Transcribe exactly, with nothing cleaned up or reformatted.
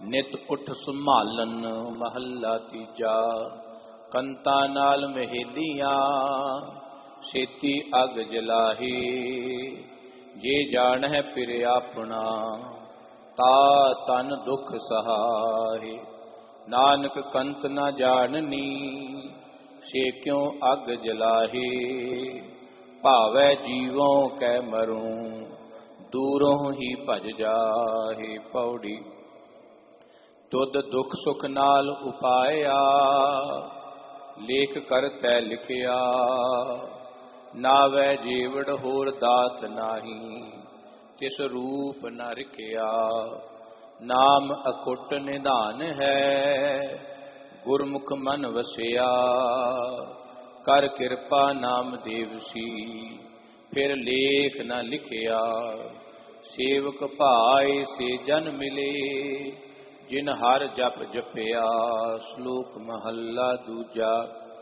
ਨਿਤ ਉਠ ਸੰਭਾਲਨ ਮਹੱਲਾ ਤੀਜਾ। ਕੰਤਾ ਨਾਲ ਮਹੇਲੀਆਂ ਛੇਤੀ ਅਗ ਜਲਾਹੀ, ਜੇ ਜਾਣਹਿ ਫਿਰ ਆਪਣਾ ਤਾ ਤਨ ਦੁਖ ਸਹਾਏ। ਨਾਨਕ ਕੰਤ ਨਾ ਜਾਣਨੀ ਸੇ ਕਿਉ ਅਗ ਜਲਾਹੀ, ਭਾਵੈ ਜੀਵੋਂ ਕੈ ਮਰੂੰ ਦੂਰੋਂ ਹੀ ਭਜ ਜਾਹੇ। ਪੌੜੀ। ਤੁਧ ਦੁਖ ਸੁਖ ਨਾਲ ਉਪਾਇਆ, ਲੇਖ ਕਰ ਤੈ ਲਿਖਿਆ। ਨਾਵੈ ਜੀਵੜ ਹੋਰ ਦਾਤ ਨਾਹੀ, ਤਿਸ ਰੂਪ ਨ ਰਖਿਆ। ਨਾਮ ਅਕੁੱਟ ਨਿਧਾਨ ਹੈ, ਗੁਰਮੁਖ ਮਨ ਵਸਿਆ। ਕਰ ਕਿਰਪਾ ਨਾਮ ਦੇਵਸੀ, ਫਿਰ ਲੇਖ ਨ ਲਿਖਿਆ। ਸੇਵਕ ਭਾਏ ਸੇ ਜਨ ਮਿਲੇ, ਜਿਨ ਹਰ ਜਪ ਜਪਿਆ। ਸ਼ਲੋਕ ਮਹੱਲਾ ਦੂਜਾ।